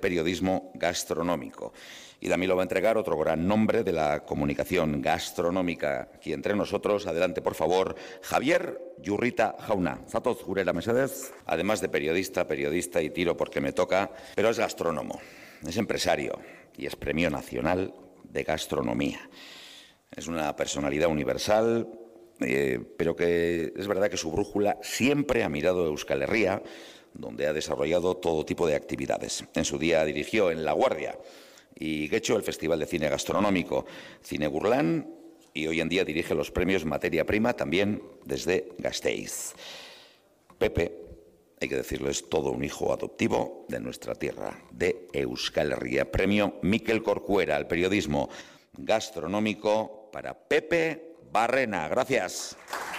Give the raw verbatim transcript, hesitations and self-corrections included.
periodismo gastronómico. Y también lo va a entregar otro gran nombre de la comunicación gastronómica aquí entre nosotros. Adelante, por favor, Javier Yurrita Jauna. Zatoz gurera mesedez. Además de periodista, periodista y tiro porque me toca, pero es gastrónomo, es empresario y es Premio Nacional de Gastronomía. Es una personalidad universal, eh, pero que es verdad que su brújula siempre ha mirado a Euskal Herria, donde ha desarrollado todo tipo de actividades. En su día dirigió en La Guardia y Getxo el Festival de Cine Gastronómico Cine Gurlán, y hoy en día dirige los premios Materia Prima también desde Gasteiz. Pepe, hay que decirlo, es todo un hijo adoptivo de nuestra tierra, de Euskal Herria. Premio Mikel Corcuera al periodismo gastronómico para Pepe Barrena. Gracias.